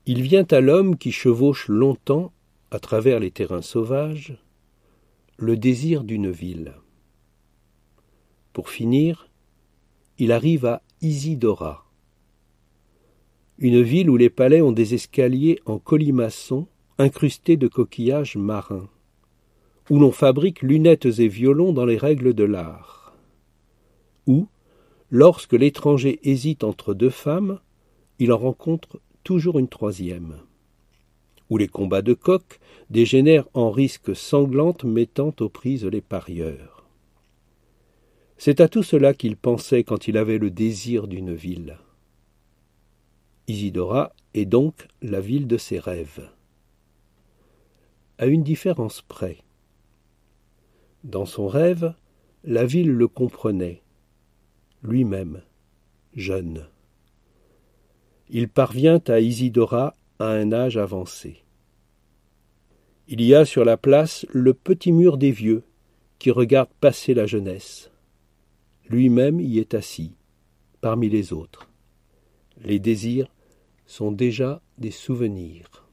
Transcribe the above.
Il vient à l'homme qui chevauche longtemps, à travers les terrains sauvages, le désir d'une ville. Pour finir, il arrive à Isidora, une ville où les palais ont des escaliers en colimaçon incrustés de coquillages marins, où l'on fabrique lunettes et violons dans les règles de l'art, où, lorsque l'étranger hésite entre deux femmes, il en rencontre toujours une troisième, où les combats de coqs dégénèrent en risques sanglantes mettant aux prises les parieurs. C'est à tout cela qu'il pensait quand il avait le désir d'une ville. Isidora est donc la ville de ses rêves. À une différence près. Dans son rêve, la ville le comprenait, lui-même, jeune. Il parvient à Isidora à un âge avancé. Il y a sur la place le petit mur des vieux qui regarde passer la jeunesse. Lui-même y est assis, parmi les autres. Les désirs sont déjà des souvenirs.